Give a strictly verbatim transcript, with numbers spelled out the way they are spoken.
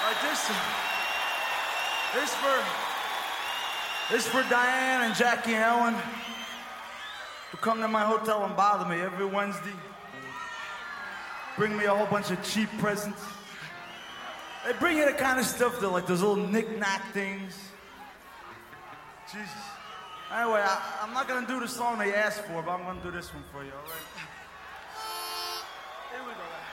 Like this. This for, this for Diane and Jackie Ellen, who come to my hotel and bother me every Wednesday. Bring me a whole bunch of cheap presents. They bring you the kind of stuff that, like, those little knick-knack things. Jesus. Anyway, I, I'm not gonna do the song they asked for, but I'm gonna do this one for you, all right? Here we go.